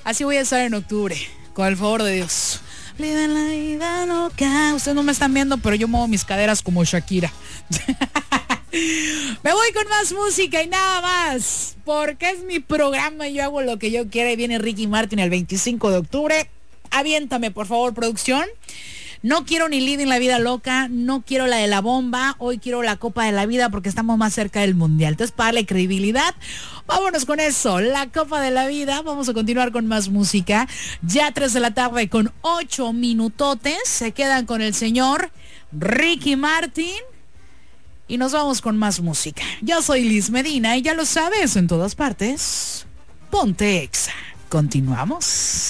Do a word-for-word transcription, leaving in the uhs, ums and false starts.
Así voy a estar en octubre, con el favor de Dios. Vive la vida loca. Ustedes no me están viendo, pero yo muevo mis caderas como Shakira. Me voy con más música y nada más, porque es mi programa, yo hago lo que yo quiera y viene Ricky Martin el veinticinco de octubre. Aviéntame, por favor, producción. No quiero ni Living la Vida Loca, no quiero la de la bomba, hoy quiero la Copa de la Vida porque estamos más cerca del Mundial. Entonces, para darle credibilidad, vámonos con eso, la Copa de la Vida. Vamos a continuar con más música. Ya tres de la tarde con ocho minutotes. Se quedan con el señor Ricky Martin. Y nos vamos con más música. Yo soy Liz Medina y ya lo sabes, en todas partes, ponte Exa. Continuamos.